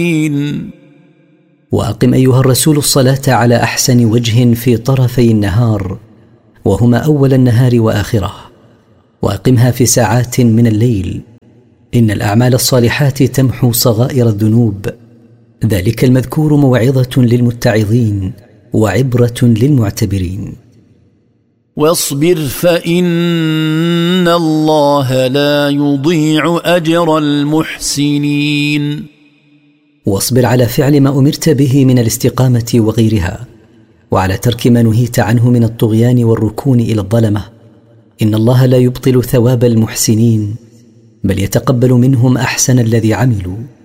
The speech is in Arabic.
وأقم أيها الرسول الصلاة على أحسن وجه في طرفي النهار، وهما أول النهار وآخره، وأقمها في ساعات من الليل، إن الأعمال الصالحات تمحو صغائر الذنوب. ذلك المذكور موعظة للمتعظين وعبرة للمعتبرين. واصبر فإن الله لا يضيع أجر المحسنين. واصبر على فعل ما أمرت به من الاستقامة وغيرها، وعلى ترك ما نهيت عنه من الطغيان والركون إلى الظلمة. إن الله لا يبطل ثواب المحسنين، بل يتقبل منهم أحسن الذي عملوا.